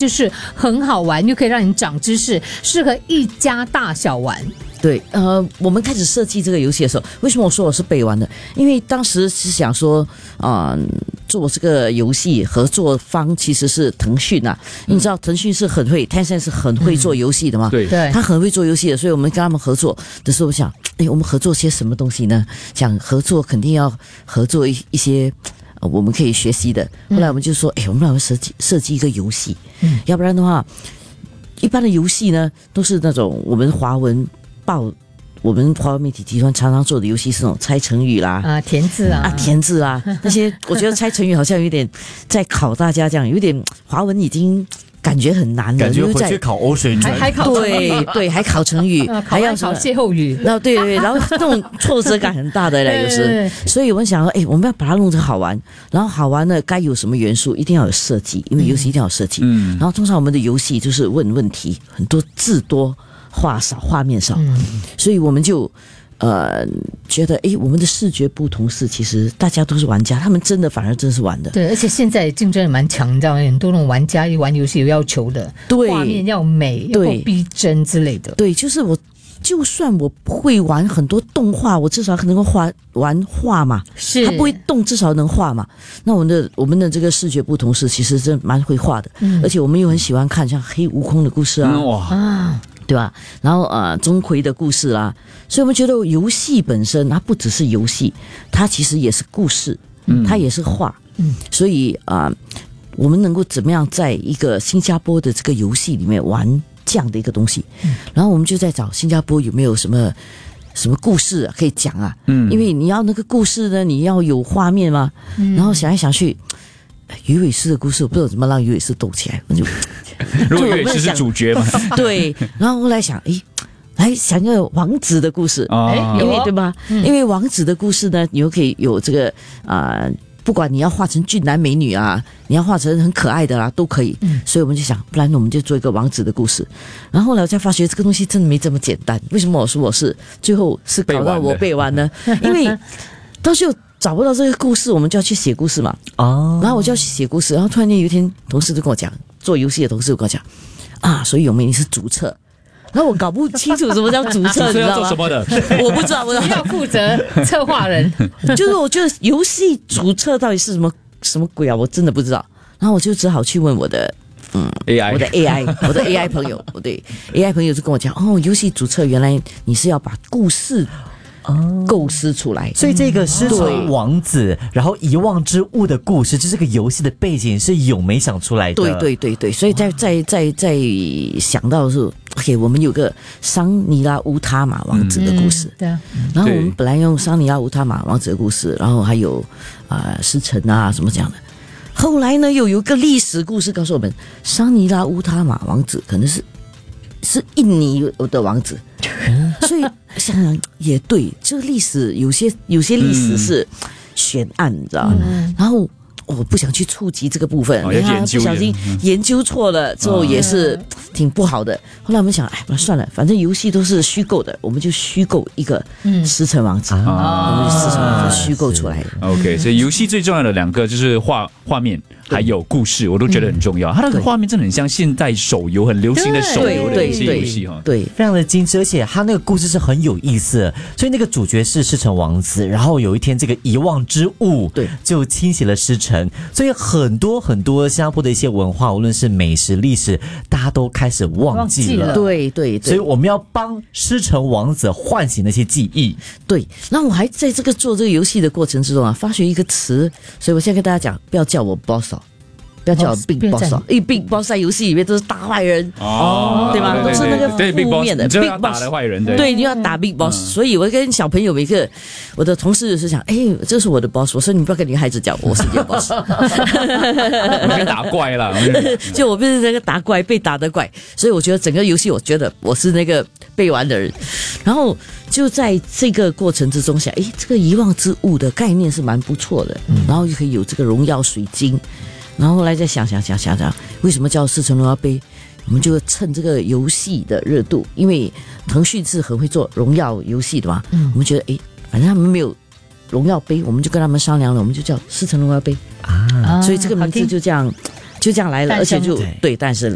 就是很好玩，又可以让你长知识，适合一家大小玩。 对，我们开始设计这个游戏的时候，为什么我说我是备玩的？因为当时是想说，做这个游戏合作方其实是腾讯啊。你知道腾讯是很会，Tencent 是很会做游戏的嘛？ 对， 他很会做游戏的，所以我们跟他们合作的时候，我想，我们合作些什么东西呢？想合作肯定要合作一些。我们可以学习的。后来我们就说，我们要设计一个游戏，要不然的话，一般的游戏呢都是那种我们华文媒体集团常常做的游戏是那种猜成语啦， 填字啊， 填字啊那些，我觉得猜成语好像有点在考大家这样，有点华文已经感觉很难了， 感觉回去考欧水准， 还考对，还考成语，还要考歇后语， 对，然后这种挫折感很大的嘞，有时，所以我们想说，我们要把它弄成好玩，然后好玩呢，该有什么元素一定要有设计，因为游戏一定要有设计。然后通常我们的游戏就是问问题，很多字多话少，画面少，所以我们就觉得我们的视觉不同是其实大家都是玩家，他们反而真是玩的。 对，而且现在竞争也蛮强，你知道，很多那种玩家玩游戏有要求的， 对， 画面要美，要够逼真之类的。 对，就是就算我不会玩很多动画，我至少能够玩画嘛， 是它不会动，至少能画嘛。那我们的这个视觉不同是其实真蛮会画的，而且我们又很喜欢看像黑悟空的故事啊，对吧？然后钟馗的故事啦，所以我们觉得游戏本身它不只是游戏，它其实也是故事，它也是画，所以我们能够怎么样在一个新加坡的这个游戏里面玩这样的一个东西，然后我们就在找新加坡有没有什么故事可以讲啊，因为你要那个故事呢，你要有画面嘛，然后想来想去。鱼尾狮的故事，我不知道怎么让鱼尾狮斗起来，我就如果鱼尾狮是主角嘛， 对，然后后来想，来想一个王子的故事，因为对吧？因为王子的故事呢，你又可以有这个不管你要画成俊男美女啊，你要画成很可爱的啦，都可以。所以我们就想，不然我们就做一个王子的故事。然后后来我才发觉这个东西真的没这么简单。为什么我说我是最后是搞到我背完呢？因为到时候找不到这个故事，我们就要去写故事嘛。然后我就要去写故事，然后突然间有一天，同事就跟我讲，做游戏的同事就跟我讲，所以有你是主策。然后我搞不清楚什么叫主策，你知道吗？ 做什么的？ 我不知道， 你要负责策划人。 就是我觉得游戏主策到底是什么鬼啊？我真的不知道。然后我就只好去问我的 AI， 我的 AI 朋友，对 AI 朋友就跟我讲，游戏主策原来你是要把故事构思出来， 所以这个狮城王子然后遗忘之物的故事，这个游戏的背景是咏梅想出来的。 对，所以在想到是 OK， 我们有个桑尼拉乌塔玛王子的故事， 对啊， 然后我们本来用桑尼拉乌塔玛王子的故事，然后还有狮城啊什么这样的，后来呢又有一个历史故事告诉我们，桑尼拉乌塔玛王子可能是印尼的王子，所以想想也对，这个历史有些历史是悬案，你知道吗？然后我不想去触及这个部分，他不小心研究错了之后也是挺不好的。后来我们想，算了，反正游戏都是虚构的，我们就虚构一个狮城王子，我们就狮城王子虚构出来的。 OK， 所以游戏最重要的两个就是画面，还有故事，我都觉得很重要。它那个画面真的很像现代手游很流行的手游的一些游戏哈， 对， 非常的精致，而且它那个故事是很有意思的。所以那个主角是狮城王子，然后有一天这个遗忘之物就侵袭了狮城。所以很多新加坡的一些文化，无论是美食历史，大家都开始忘记了。 对， 所以我们要帮狮城王子唤醒那些记忆。 对，那我还在做这个游戏的过程之中发掘一个词，所以我现在跟大家讲，不要叫我 boss，不要叫我 Big Boss， 因为 Big Boss 在游戏里面都是大坏人，对吧？都是那个负面的 Big Boss 的坏人，对， 你要打 Big Boss。所以我跟小朋友我的同事是讲，这是我的 boss， 我说你不要跟你孩子讲我是你的 boss， 我跟打怪了， 就我不是那个打怪被打的怪，所以我觉得整个游戏，我觉得我是那个被玩的人。然后就在这个过程之中想，这个遗忘之物的概念是蛮不错的，然后就可以有这个荣耀水晶。然后后来再想，为什么叫狮城荣耀杯？我们就趁这个游戏的热度，因为腾讯是很会做荣耀游戏的嘛，我们觉得反正他们没有荣耀杯，我们就跟他们商量了，我们就叫狮城荣耀杯所以这个名字就这样来了，而且就对诞生了。